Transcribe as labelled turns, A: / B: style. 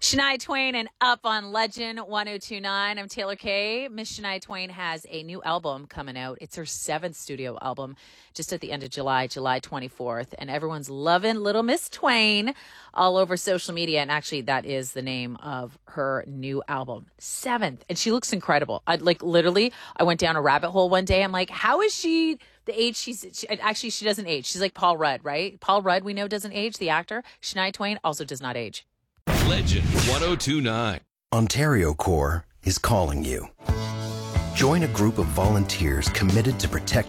A: Shania Twain and Up on Legend 1029. I'm Taylor Kay. Miss Shania Twain has a new album coming out. It's her 7th studio album just at the end of July 24th. And everyone's loving Little Miss Twain all over social media. And actually, that is the name of her new album, 7th. And she looks incredible. I went down a rabbit hole one day. I'm like, how is she the age she doesn't age. She's like Paul Rudd, right? Paul Rudd, we know, doesn't age, the actor. Shania Twain also does not age.
B: Legend 1029.
C: Ontario Corps is calling you. Join a group of volunteers committed to protect